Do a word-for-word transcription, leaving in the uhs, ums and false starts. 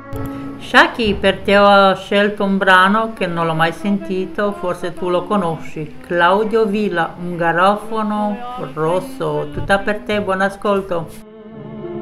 Shaki, per te ho scelto un brano che non l'ho mai sentito, forse tu lo conosci. Claudio Villa, un garofono rosso. Tutta per te, buon ascolto.